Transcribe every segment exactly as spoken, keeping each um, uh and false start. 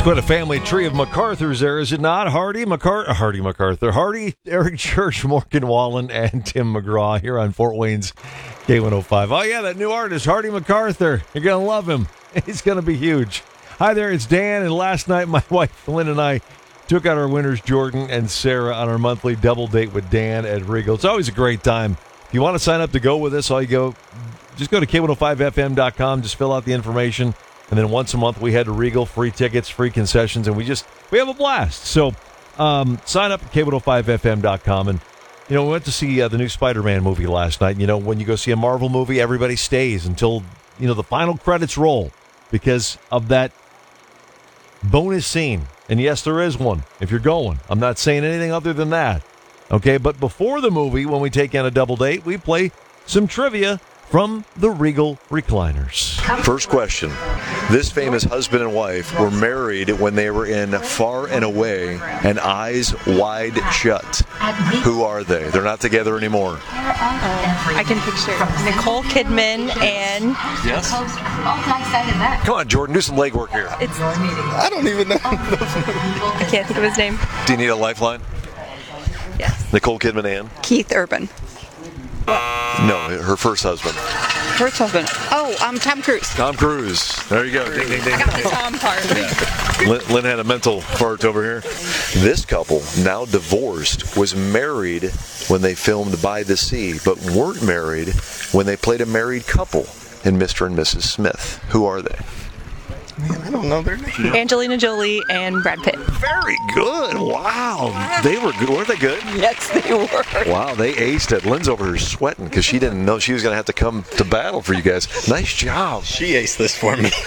Quite a family tree of MacArthur's there, is it not? Hardy, MacArthur, Hardy MacArthur, Hardy, Eric Church, Morgan Wallen, and Tim McGraw here on Fort Wayne's K one oh five. Oh, yeah, that new artist, Hardy MacArthur. You're going to love him. He's going to be huge. Hi there, it's Dan, and last night my wife, Lynn, and I took out our winners, Jordan and Sarah, on our monthly double date with Dan at Regal. It's always a great time. If you want to sign up to go with us, all you go, just go to K one oh five F M dot com, just fill out the information. And then once a month we head to Regal, free tickets, free concessions, and we just, we have a blast. So um, sign up at K one oh five F M dot com. And, you know, we went to see uh, the new Spider-Man movie last night. You know, when you go see a Marvel movie, everybody stays until, you know, the final credits roll because of that bonus scene. And yes, there is one if you're going. I'm not saying anything other than that. Okay, but before the movie, when we take in a double date, we play some trivia from the Regal Recliners. First question. This famous husband and wife were married when they were in Far and Away and Eyes Wide Shut. Who are they? They're not together anymore. Uh, I can picture Nicole Kidman and... Yes? Come on, Jordan, do some legwork here. It's, I don't even know. I can't think of his name. Do you need a lifeline? Yes. Nicole Kidman and? Keith Urban. No, her first husband. First husband. Oh, um, Tom Cruise. Tom Cruise. There you go. Ding, ding, ding. I got the Tom part. Yeah. Lynn, Lynn had a mental fart over here. This couple, now divorced, was married when they filmed By the Sea, but weren't married when they played a married couple in Mister and Missus Smith. Who are they? Man, I don't know their name. Angelina Jolie and Brad Pitt. Very good. Wow. They were good. Weren't they good? Yes, they were. Wow, they aced it. Lynn's over here sweating because she didn't know she was going to have to come to battle for you guys. Nice job. She aced this for me.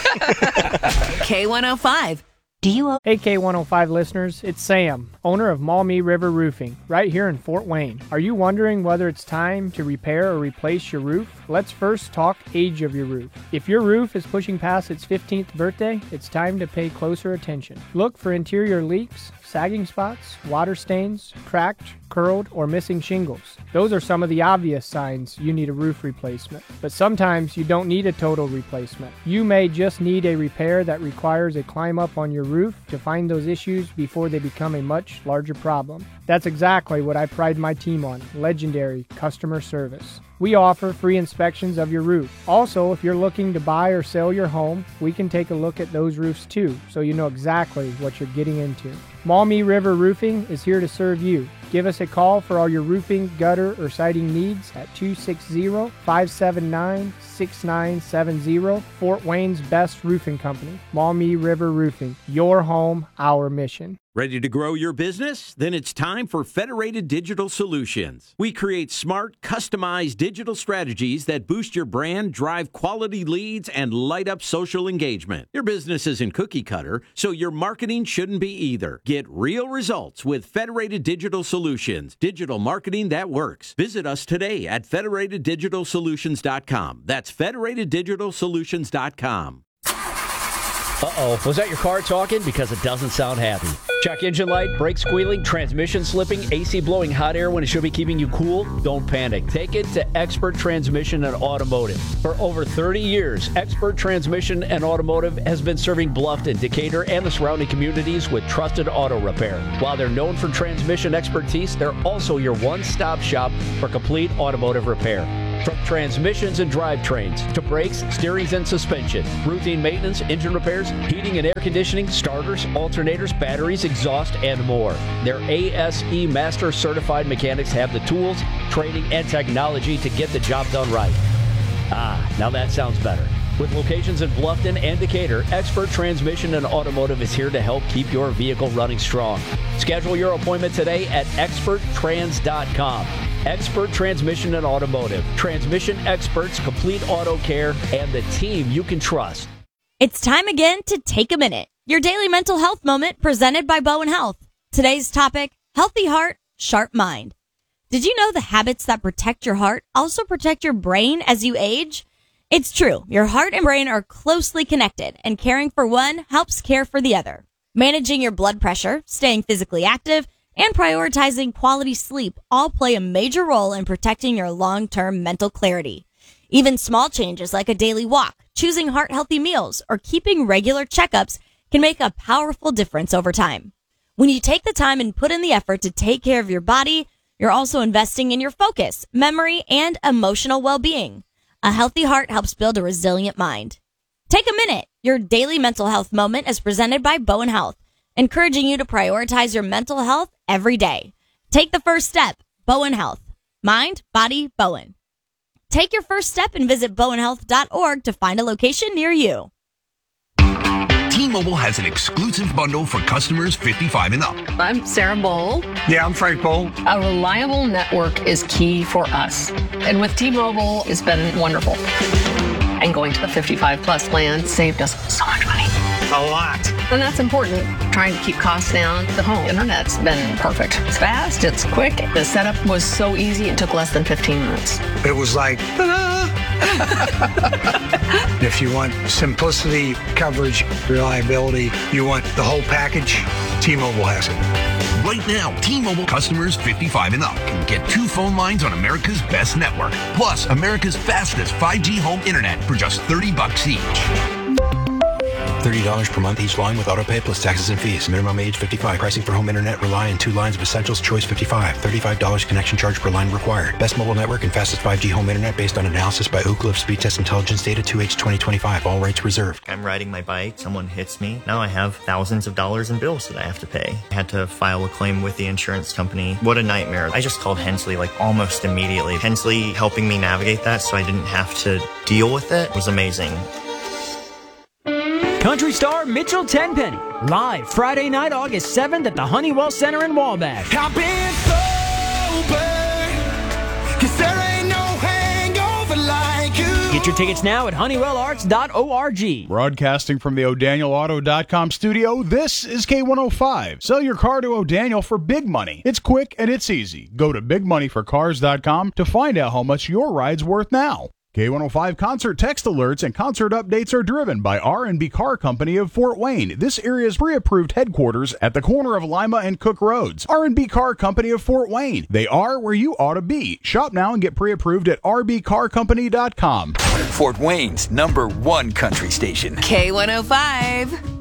K one oh five. Do you... Hey K one oh five listeners, it's Sam, owner of Maumee River Roofing, right here in Fort Wayne. Are you wondering whether it's time to repair or replace your roof? Let's first talk age of your roof. If your roof is pushing past its fifteenth birthday, it's time to pay closer attention. Look for interior leaks, sagging spots, water stains, cracked, curled, or missing shingles. Those are some of the obvious signs you need a roof replacement. But sometimes you don't need a total replacement. You may just need a repair that requires a climb up on your roof to find those issues before they become a much larger problem. That's exactly what I pride my team on, legendary customer service. We offer free inspections of your roof. Also, if you're looking to buy or sell your home, we can take a look at those roofs too, so you know exactly what you're getting into. Maumee River Roofing is here to serve you. Give us a call for all your roofing, gutter, or siding needs at two six zero, five seven nine, six nine seven zero. Fort Wayne's best roofing company, Maumee River Roofing. Your home, our mission. Ready to grow your business? Then it's time for Federated Digital Solutions. We create smart, customized digital strategies that boost your brand, drive quality leads, and light up social engagement. Your business isn't cookie cutter, so your marketing shouldn't be either. Get real results with Federated Digital Solutions, digital marketing that works. Visit us today at federated digital solutions dot com. That's federated digital solutions dot com. Uh-oh, was that your car talking? Because it doesn't sound happy. Check engine light, brake squealing, transmission slipping, A C blowing hot air when it should be keeping you cool? Don't panic. Take it to Expert Transmission and Automotive. For over thirty years, Expert Transmission and Automotive has been serving Bluffton, Decatur, and the surrounding communities with trusted auto repair. While they're known for transmission expertise, they're also your one-stop shop for complete automotive repair. From transmissions and drivetrains to brakes, steerings, and suspension, routine maintenance, engine repairs, heating and air conditioning, starters, alternators, batteries, exhaust, and more. Their A S E Master Certified mechanics have the tools, training, and technology to get the job done right. Ah, now that sounds better. With locations in Bluffton and Decatur, Expert Transmission and Automotive is here to help keep your vehicle running strong. Schedule your appointment today at expert trans dot com. Expert Transmission and Automotive. Transmission experts, complete auto care, and the team you can trust. It's time again to take a minute. Your daily mental health moment presented by Bowen Health. Today's topic, healthy heart, sharp mind. Did you know the habits that protect your heart also protect your brain as you age? It's true. Your heart and brain are closely connected, and caring for one helps care for the other. Managing your blood pressure, staying physically active, and prioritizing quality sleep all play a major role in protecting your long-term mental clarity. Even small changes like a daily walk, choosing heart-healthy meals, or keeping regular checkups can make a powerful difference over time. When you take the time and put in the effort to take care of your body, you're also investing in your focus, memory, and emotional well-being. A healthy heart helps build a resilient mind. Take a minute. Your daily mental health moment is presented by Bowen Health, encouraging you to prioritize your mental health every day. Take the first step. Bowen Health. Mind, body, Bowen. Take your first step and visit bowen health dot org to find a location near you. T-Mobile has an exclusive bundle for customers fifty-five and up. I'm Sarah Bowl. Yeah, I'm Frank Bowl. A reliable network is key for us. And with T-Mobile, it's been wonderful. And going to the fifty-five plus plan saved us so much money. A lot. And that's important. Trying to keep costs down. The home internet's been perfect. It's fast, it's quick. The setup was so easy, it took less than fifteen minutes. It was like, if you want simplicity, coverage, reliability, you want the whole package, T-Mobile has it. Right now, T-Mobile customers fifty-five and up can get two phone lines on America's best network, plus America's fastest five G home internet for just thirty bucks each. thirty dollars per month each line with autopay plus taxes and fees. Minimum age fifty-five. Pricing for home internet rely on two lines of Essentials Choice fifty-five. thirty-five dollars connection charge per line required. Best mobile network and fastest five G home internet based on analysis by Ookla of Speed Test Intelligence data two H twenty twenty-five. All rates reserved. I'm riding my bike. Someone hits me. Now I have thousands of dollars in bills that I have to pay. I had to file a claim with the insurance company. What a nightmare. I just called Hensley like almost immediately. Hensley helping me navigate that so I didn't have to deal with it was amazing. Country star Mitchell Tenpenny, live Friday night, August seventh at the Honeywell Center in Wabash. I've been sober, 'cause there ain't no hangover like you. Get your tickets now at honeywell arts dot org. Broadcasting from the O'Daniel Auto dot com studio, this is K one oh five. Sell your car to O'Daniel for big money. It's quick and it's easy. Go to big money for cars dot com to find out how much your ride's worth now. K one oh five concert text alerts and concert updates are driven by R and B Car Company of Fort Wayne, this area's pre-approved headquarters at the corner of Lima and Cook Roads. R and B Car Company of Fort Wayne. They are where you ought to be. Shop now and get pre-approved at r b car company dot com. Fort Wayne's number one country station. K one oh five.